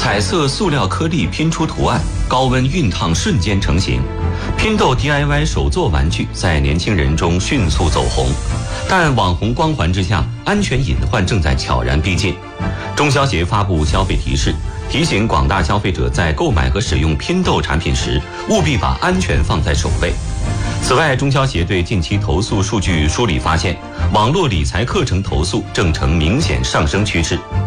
彩色塑料颗粒拼出图案，高温熨烫瞬间成型。拼豆 DIY 手作玩具在年轻人中迅速走红，但网红光环之下，安全隐患正在悄然逼近。中消协发布消费提示，提醒广大消费者在购买和使用拼豆产品时，务必把安全放在首位。此外，中消协对近期投诉数据梳理发现，网络理财课程投诉正呈明显上升趋势。